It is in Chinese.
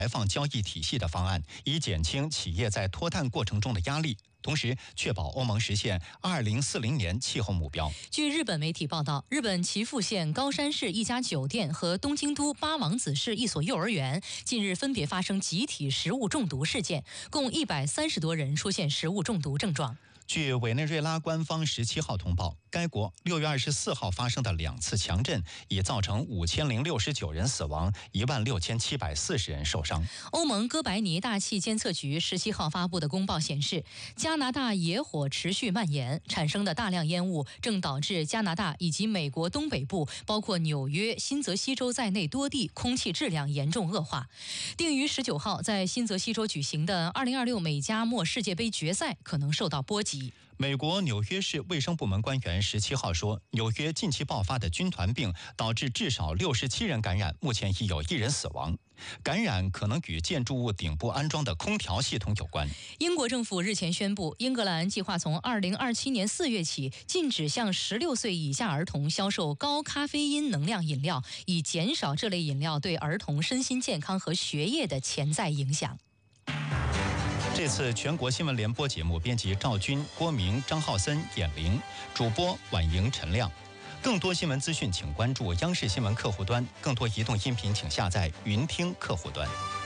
排放交易体系的方案，以减轻企业在脱碳过程中的压力，同时确保欧盟实现2040年气候目标。 据日本媒体报道，日本岐阜县高山市一家酒店和东京都八王子市一所幼儿园近日分别发生集体食物中毒事件，共130多人出现食物中毒症状。 据委内瑞拉官方17号通报，该国6月24号发生的2次强震已造成5069人死亡，16740人受伤。 欧盟哥白尼大气监测局17号发布的公报显示，加拿大野火持续蔓延，产生的大量烟雾正导致加拿大以及美国东北部，包括纽约、新泽西州在内多地空气质量严重恶化。定于19号在新泽西州举行的2026美加墨世界杯决赛可能受到波及。 美国纽约市卫生部门官员17号说，纽约近期爆发的军团病导致至少67人感染，目前已有1人死亡。感染可能与建筑物顶部安装的空调系统有关。 英国政府日前宣布，英格兰计划从2027年4月起禁止向16岁以下儿童销售高咖啡因能量饮料，以减少这类饮料对儿童身心健康和学业的潜在影响。 这次全国新闻联播节目编辑赵军、郭明、张浩森、闫玲，主播婉莹、陈亮。更多新闻资讯请关注央视新闻客户端，更多移动音频请下载云听客户端。